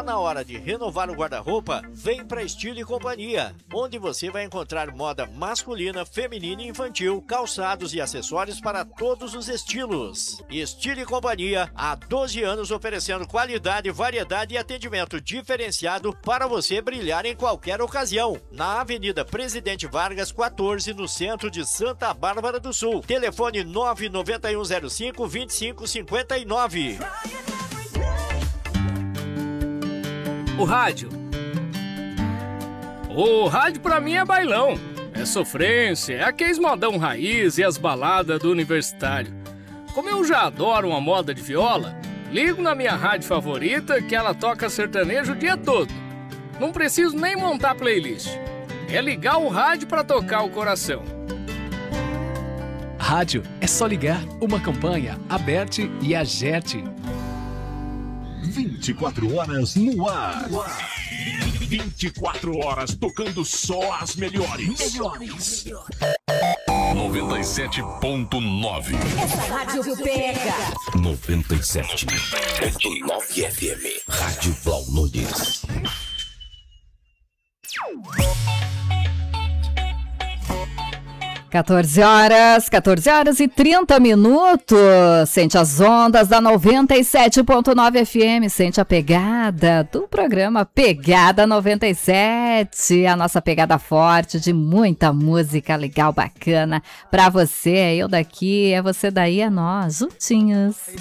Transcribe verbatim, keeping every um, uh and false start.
Tá na hora de renovar o guarda-roupa? Vem pra Estilo e Companhia, onde você vai encontrar moda masculina, feminina e infantil, calçados e acessórios para todos os estilos. Estilo e Companhia, há doze anos oferecendo qualidade, variedade e atendimento diferenciado para você brilhar em qualquer ocasião. Na Avenida Presidente Vargas, quatorze, no centro de Santa Bárbara do Sul. Telefone nove nove um zero cinco, dois cinco cinco nove. O rádio. O rádio pra mim é bailão. É sofrência, é aqueles modão raiz e as baladas do universitário. Como eu já adoro uma moda de viola, ligo na minha rádio favorita que ela toca sertanejo o dia todo. Não preciso nem montar playlist. É ligar o rádio pra tocar o coração. Rádio é só ligar. Uma campanha, Aberte e Agerte. vinte e quatro horas no ar. vinte e quatro horas tocando só as melhores. Melhores. noventa e sete ponto nove. Essa rádio pega. noventa e sete ponto nove F M. Rádio Blau Nunes. quatorze horas, quatorze horas e trinta minutos. Sente as ondas da noventa e sete ponto nove F M, sente a pegada do programa Pegada noventa e sete, a nossa pegada forte de muita música legal, bacana pra você. Eu daqui, é você daí, é nós, juntinhos.